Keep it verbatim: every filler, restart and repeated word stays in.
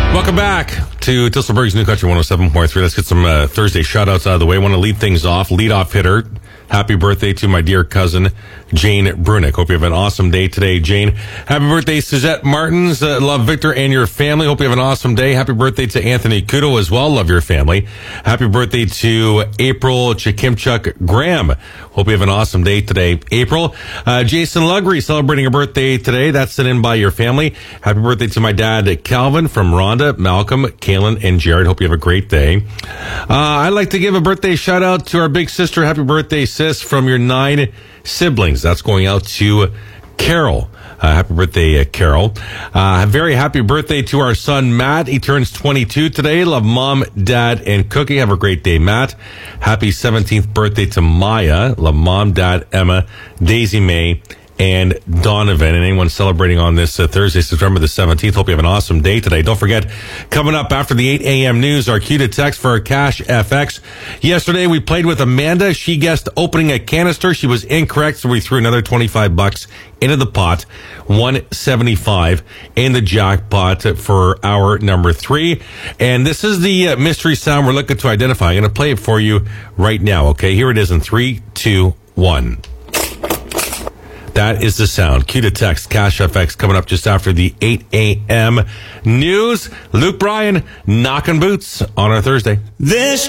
Welcome back to Tisselberg's New Country one oh seven point three. Let's get some uh, Thursday shout-outs out of the way. I want to lead things off. Lead-off hitter. Happy birthday to my dear cousin, Jane Brunick. Hope you have an awesome day today, Jane. Happy birthday, Suzette Martins. Uh, love Victor and your family. Hope you have an awesome day. Happy birthday to Anthony Kudo as well. Love your family. Happy birthday to April Chikimchuk Graham. Hope you have an awesome day today, April. Uh, Jason Luggery celebrating a birthday today. That's sent in by your family. Happy birthday to my dad, Calvin, from Rhonda, Malcolm, Kaylin, and Jared. Hope you have a great day. Uh, I'd like to give a birthday shout out to our big sister. Happy birthday, sis, from your nine siblings. That's going out to Carol. Uh, happy birthday, uh, Carol. Uh, very happy birthday to our son, Matt. He turns twenty-two today. Love mom, dad, and Cookie. Have a great day, Matt. Happy seventeenth birthday to Maya. Love mom, dad, Emma, Daisy May, and Donovan. And anyone celebrating on this uh, Thursday, September the seventeenth, hope you have an awesome day today. Don't forget, coming up after the eight a.m. news, our cue to text for our Cash F X. Yesterday, we played with Amanda. She guessed opening a canister. She was incorrect, so we threw another twenty-five bucks into the pot, one seventy-five in the jackpot for hour number three. And this is the uh, mystery sound we're looking to identify. I'm going to play it for you right now, okay? Here it is in three, two, one. That is the sound. Cue to text. Cash F X coming up just after the eight a.m. news. Luke Bryan knocking boots on our Thursday. This